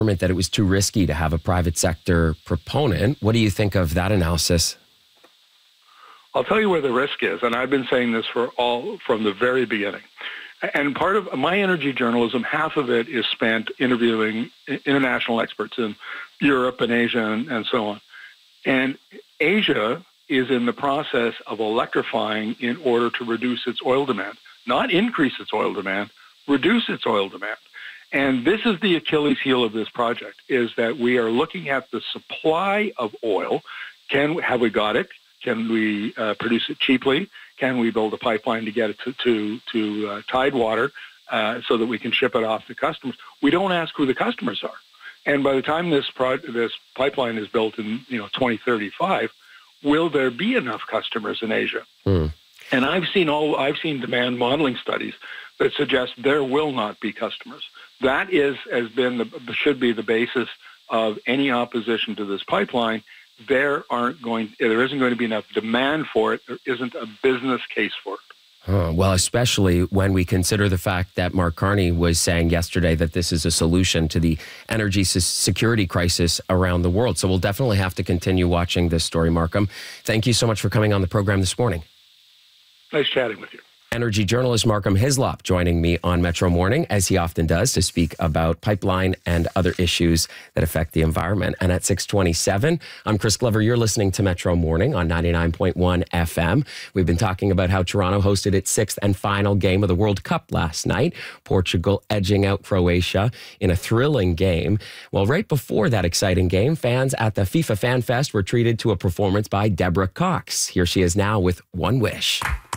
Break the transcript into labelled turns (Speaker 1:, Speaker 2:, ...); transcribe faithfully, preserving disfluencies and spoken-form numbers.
Speaker 1: that it was too risky to have a private sector proponent. What do you think of that analysis?
Speaker 2: I'll tell you where the risk is, and I've been saying this for all from the very beginning. And part of my energy journalism, half of it is spent interviewing international experts in Europe and Asia and, and so on. And Asia is in the process of electrifying in order to reduce its oil demand, not increase its oil demand, reduce its oil demand. And this is the Achilles heel of this project, is that we are looking at the supply of oil. Can have we got it? Can we uh, produce it cheaply? Can we build a pipeline to get it to to, to uh, Tidewater uh, so that we can ship it off to customers? We don't ask who the customers are. And by the time this pro- this pipeline is built in you know twenty thirty-five, will there be enough customers in Asia? Mm. And I've seen all I've seen demand modeling studies that suggest there will not be customers. That is has been the, should be the basis of any opposition to this pipeline. There aren't going, there isn't going to be enough demand for it. There isn't a business case for it.
Speaker 1: Oh, well, especially when we consider the fact that Mark Carney was saying yesterday that this is a solution to the energy security crisis around the world. So we'll definitely have to continue watching this story, Markham. Thank you so much for coming on the program this morning.
Speaker 2: Nice chatting with you.
Speaker 1: Energy journalist Markham Hislop joining me on Metro Morning, as he often does, to speak about pipeline and other issues that affect the environment. And at six twenty-seven, I'm Chris Glover. You're listening to Metro Morning on ninety-nine point one F M. We've been talking about how Toronto hosted its sixth and final game of the World Cup last night, Portugal edging out Croatia in a thrilling game. Well, right before that exciting game, fans at the FIFA Fan Fest were treated to a performance by Deborah Cox. Here she is now with One Wish.